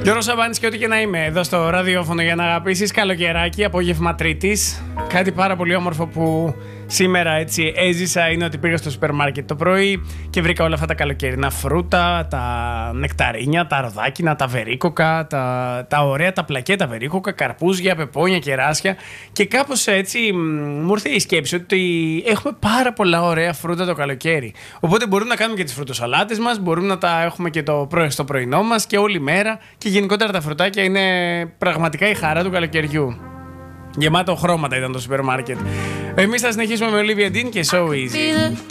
Γιώργος Σαμπάνης και ό,τι και να είμαι εδώ στο ραδιόφωνο για να αγαπήσεις. Καλοκαιράκι, απόγευμα Τρίτης. Κάτι πάρα πολύ όμορφο που σήμερα έτσι έζησα είναι ότι πήγα στο σούπερ μάρκετ το πρωί και βρήκα όλα αυτά τα καλοκαιρινά φρούτα, τα νεκταρίνια, τα ροδάκινα, τα βερίκοκα, τα ωραία, τα πλακέτα βερίκοκα, καρπούζια, πεπόνια, κεράσια. Και κάπως έτσι μου ήρθε η σκέψη ότι έχουμε πάρα πολλά ωραία φρούτα το καλοκαίρι. Οπότε μπορούμε να κάνουμε και τις φρουτοσαλάτες μας, μπορούμε να τα έχουμε και στο πρωινό μας και όλη μέρα. Και γενικότερα τα φρουτάκια είναι πραγματικά η χαρά του καλοκαιριού. Γεμάτο χρώματα ήταν το σούπερ μάρκετ. Εμείς θα συνεχίσουμε με Olivia Dean και So Easy.